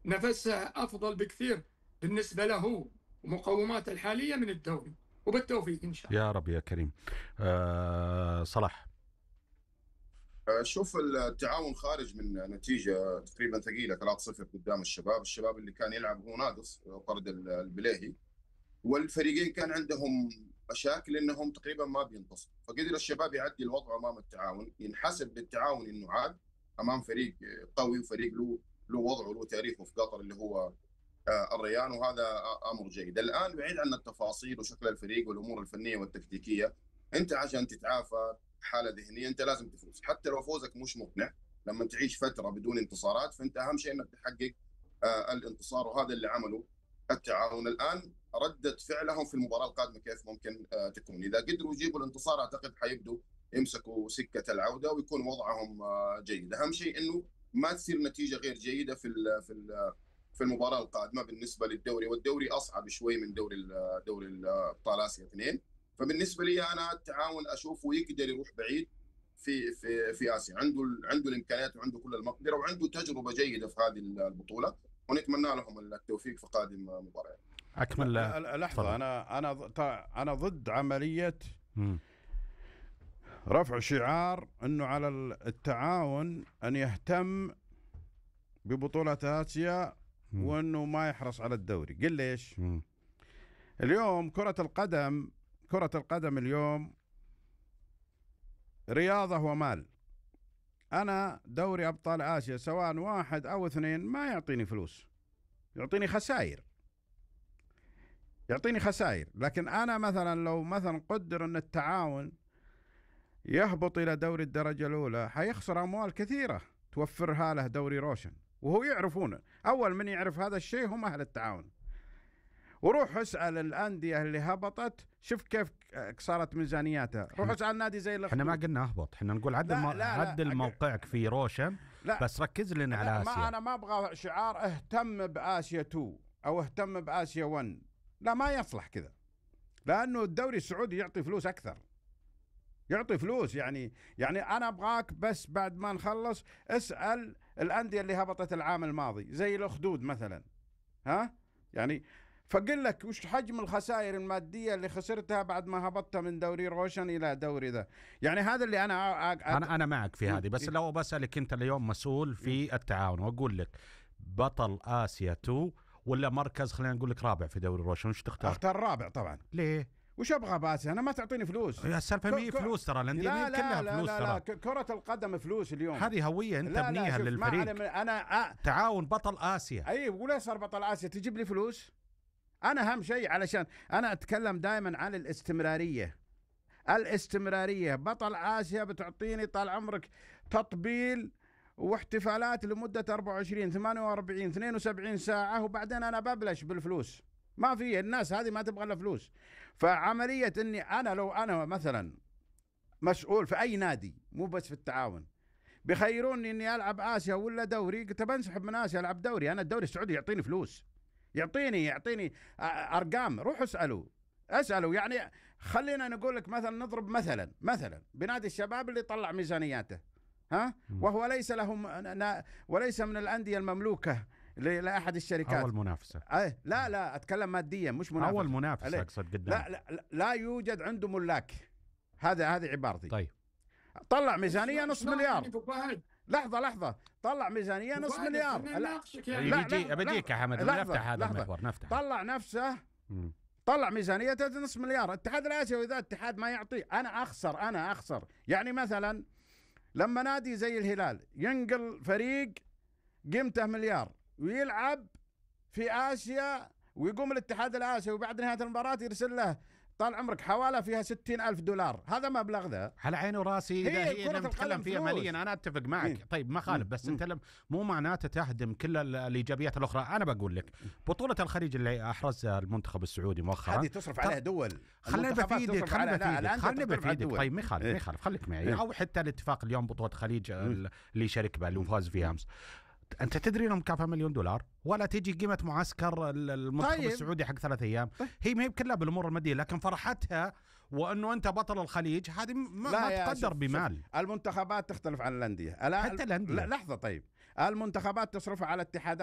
نفسها أفضل بكثير بالنسبة له ومقوماته الحالية من الدوري، وبالتوفيق إن شاء الله. يا رب يا كريم. صلاح. شوف التعاون خارج من نتيجة تقريبا ثقيلة 3-0 قدام الشباب اللي كان يلعب هو ناقص طرد البليهي، والفريقين كان عندهم مشاكل انهم تقريبا ما بينتصروا، فقدر الشباب يعدي الوضع امام التعاون، ينحسب للتعاون انه عاد امام فريق قوي وفريق له وضعه وله تاريخه في قطر اللي هو الريان، وهذا امر جيد. الان بعيد عن التفاصيل وشكل الفريق والامور الفنيه والتكتيكيه، انت عشان تتعافى حاله ذهنيه انت لازم تفوز، حتى لو فوزك مش مقنع. لما تعيش فتره بدون انتصارات فانت اهم شيء انك تحقق الانتصار، وهذا اللي عمله التعاون. الان ردة فعلهم في المباراه القادمه كيف ممكن تكون، اذا قدروا يجيبوا الانتصار اعتقد حيبدوا يمسكوا سكه العوده ويكون وضعهم جيد. اهم شيء انه ما تصير نتيجه غير جيده في المباراه القادمه بالنسبه للدوري، والدوري اصعب شوي من دوري ابطال اسيا 2. فبالنسبه لي انا التعاون اشوفه يقدر يروح بعيد في اسيا، عنده الامكانيات وعنده كل المقدره وعنده تجربه جيده في هذه البطوله، ونتمنى لهم التوفيق في قادم مباريات. اكمل لحظه. انا ضد عمليه رفع شعار انه على التعاون ان يهتم ببطوله اسيا وانه ما يحرص على الدوري. قل ليش؟ اليوم كرة القدم اليوم رياضة ومال. أنا دوري أبطال آسيا سواء 1 أو 2 ما يعطيني فلوس، يعطيني خسائر. لكن أنا مثلا لو مثلا قدر أن التعاون يهبط إلى دوري الدرجة الأولى حيخسر أموال كثيرة توفرها له دوري روشن، وهو يعرفون. أول من يعرف هذا الشيء هم أهل التعاون. وروح اسأل الأندية اللي هبطت، شوف كيف صارت ميزانياتها. روح اسأل نادي زي الأخدود. احنا ما قلنا اهبط، احنا نقول عدل موقعك في روشن، بس ركز لنا على آسيا. ما أنا ما أبغى شعار اهتم بآسيا 2 أو اهتم بآسيا 1، لا ما يصلح كذا، لأنه الدوري السعودي يعطي فلوس أكثر، يعطي فلوس. يعني أنا أبغاك بس بعد ما نخلص اسأل الأندية اللي هبطت العام الماضي زي الأخدود مثلا، يعني فقل لك وش حجم الخسائر المادية اللي خسرتها بعد ما هبطت من دوري روشن إلى دوري ذا. يعني هذا اللي أنا معك في هذه. بس لو بسألك أنت اليوم مسؤول في التعاون وأقول لك بطل آسيا 2 ولا مركز خلينا نقول لك رابع في دوري روشن، وش تختار؟ أختار رابع طبعا. ليه؟ وش أبغى باسي؟ أنا ما تعطيني فلوس يا السالفة مية فلوس ترى، الأندية كلها فلوس ترى. لا كرة القدم فلوس اليوم، هذه هوية أنت تبنيها للفريق. تعاون بطل آسيا. أي ولا صار بطل آسيا تجيب لي فلوس؟ أنا أهم شيء علشان أنا أتكلم دائما عن الاستمرارية. بطل آسيا بتعطيني طال عمرك تطبيل واحتفالات لمدة 24 48 72 ساعة، وبعدين أنا ببلش بالفلوس. ما في، الناس هذه ما تبغى لها فلوس. فعملية اني انا لو انا مثلا مسؤول في اي نادي مو بس في التعاون، بخيروني اني العب اسيا ولا دوري، قلت بنسحب من اسيا العب دوري. انا الدوري السعودي يعطيني فلوس، يعطيني ارقام. روحوا اسالوا. يعني خلينا نقول لك مثلا نضرب مثلا بنادي الشباب اللي طلع ميزانياته، وهو وليس من الانديه المملوكه لأحد الشركات. أول منافسة. لا أتكلم ماديا مش منافسة. أول منافسة أقصد قدام. لا يوجد عنده ملاك. هذه عبارتي. طيب. طلع ميزانية نص مليار. لحظة. طلع ميزانية نص مليار. بديك يا حمد نفتح هذا المحور. طلع نفسه. طلع ميزانية نص مليار. الاتحاد الآسيوي إذا الاتحاد ما يعطي أنا أخسر. يعني مثلا لما نادي زي الهلال ينقل فريق قيمته مليار ويلعب في آسيا، ويقوم الاتحاد الآسيوي وبعد نهاية المباراة يرسل له طال عمرك حوالة فيها $60,000. هذا مبلغ ذا على عيني وراسي. إذا هي نتكلم فيها ماليا أنا أتفق معك. طيب ما خالف، بس أنت مو معناته تهدم كل الإيجابيات الأخرى. أنا بقول لك بطولة الخليج اللي أحرزها المنتخب السعودي مؤخرا هذه تصرف عليها دول. خلينا بفيدك. طيب ما يخالف خليك معي. أو حتى الاتفاق اليوم بطولة الخليج اللي شارك بها اللي فاز فيها أمس. أنت تدري إنهم مكافأة $1,000,000 ولا تيجي قيمة معسكر المنتخب السعودي حق 3 أيام. هي ما هي كلها بالأمور المادية، لكن فرحتها وأنه أنت بطل الخليج هذه ما تقدر بمال. المنتخبات تختلف عن الأندية. حتى الأندية. لحظة. طيب المنتخبات تصرف على اتحادات